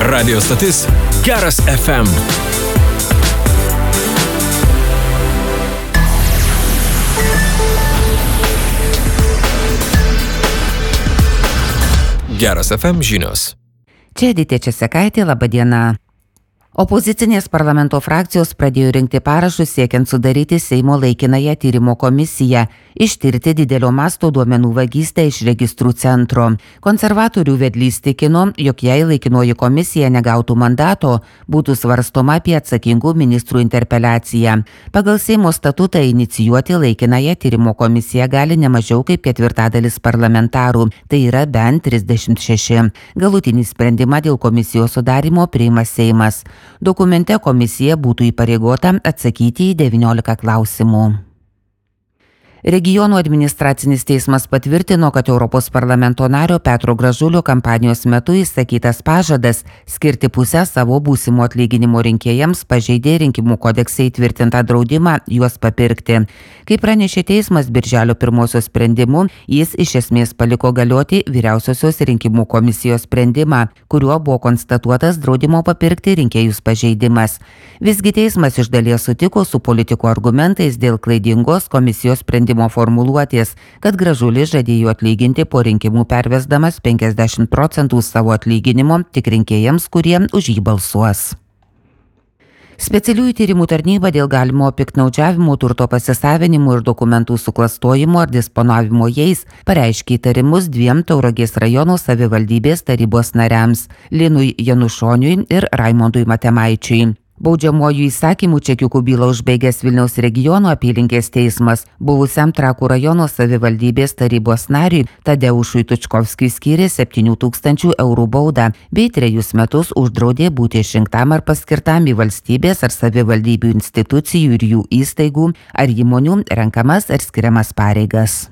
Radio stotis Geras FM. Geras FM žinios. Čia Editė Česekaitė, laba diena. Opozicinės parlamento frakcijos pradėjo rinkti parašus siekiant sudaryti Seimo laikinąją tyrimo komisiją, ištirti didelio masto duomenų vagystę iš registrų centro. Konservatorių vedlys tikino, jog jei laikinoji komisija negautų mandato, būtų svarstoma apie atsakingų ministrų interpeliaciją. Pagal Seimo statutą inicijuoti laikinąją tyrimo komisiją gali ne mažiau kaip 1/4 parlamentarų, tai yra bent 36. Galutinį sprendimą dėl komisijos sudarimo priima Seimas. Dokumente komisija būtų įpareigota atsakyti į 19 klausimų. Regionų administracinis teismas patvirtino, kad Europos parlamento nario Petro Gražulio kampanijos metu įsakytas pažadas skirti pusę savo būsimo atlyginimo rinkėjams pažeidė rinkimų kodekse įtvirtintą draudimą juos papirkti. Kaip pranešė teismas birželio 1 sprendimu, jis iš esmės paliko galioti vyriausiosios rinkimų komisijos sprendimą, kuriuo buvo konstatuotas draudimo papirkti rinkėjus pažeidimas. Visgi teismas iš dalies sutiko su politikų argumentais dėl klaidingos komisijos sprendimo formuluotės, kad Gražulis žadėjo atlyginti po rinkimų pervesdamas 50% savo atlyginimo tik rinkėjams, kurie už jį balsuos. Specialiųjų tyrimų tarnyba dėl galimo piktnaudžiavimo, turto pasisavinimu ir dokumentų suklastojimo ar disponavimo jais pareiškė įtarimus 2 Tauragės rajono savivaldybės tarybos nariams – Linui Janušoniui ir Raimondui Matemaičiui. Baudžiamuoju įsakymu čekiukų bylą užbaigęs Vilniaus regiono apylinkės teismas buvusiam Trakų rajono savivaldybės tarybos nariui Tadeušui Tučkovskiui skyrė 7 000 eurų baudą bei 3 metus uždraudė būti išrinktam ar paskirtam į valstybės ar savivaldybių institucijų ir jų įstaigų ar įmonių renkamas ar skiriamas pareigas.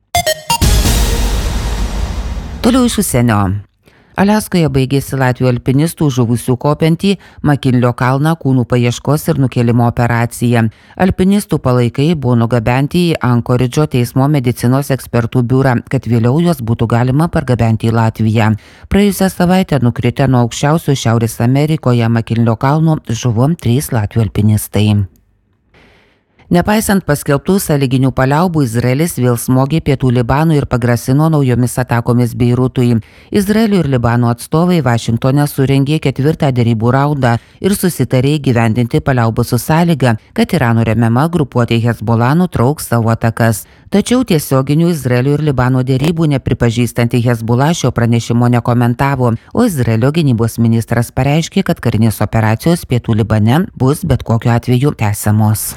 Toliau iš užsienio. Aliaskoje baigėsi latvių alpinistų žuvusių kopiantį Makinlio kalną kūnų paieškos ir nukėlimo operacija. Alpinistų palaikai buvo nugabenti į Ankoridžo teismo medicinos ekspertų biurą, kad vėliau juos būtų galima pargabenti į Latviją. Praėjusią savaitę nukritę nuo aukščiausio Šiaurės Amerikoje Makinlio kalno žuvo 3 latvių alpinistai. Nepaisant paskelbtų sąlyginių paliaubų, Izraelis vėl smogė pietų Libanui ir pagrasino naujomis atakomis Beirutui. Izraelio ir Libano atstovai Vašingtone surengė 4. derybų raundą ir susitarė įgyvendinti paliaubų su sąlyga, kad Irano remiama grupuotė Hezbollah nutrauks savo atakas. Tačiau tiesioginių Izraelio ir Libano derybų nepripažįstanti Hezbollah šio pranešimo nekomentavo, o Izraelio gynybos ministras pareiškė, kad karinės operacijos pietų Libane bus bet kokiu atveju tęsiamos.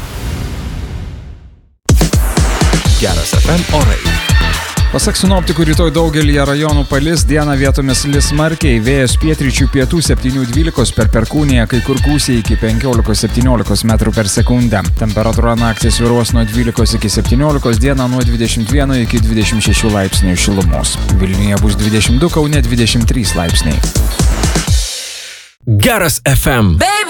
Geras FM orai. Pasak sinoptikų, rytoj daugelyje rajonų palis, dieną vietomis lis smarkiai, vėjas pietryčių pietų 7-12 per Perkūniją, kai kur gūsiai iki 15-17 metrų per sekundę. Temperatūra naktį svyruos nuo 12 iki 17, dieną nuo 21 iki 26 laipsnių šilumos. Vilniuje bus 22, Kaune 23 laipsniai. Geras FM.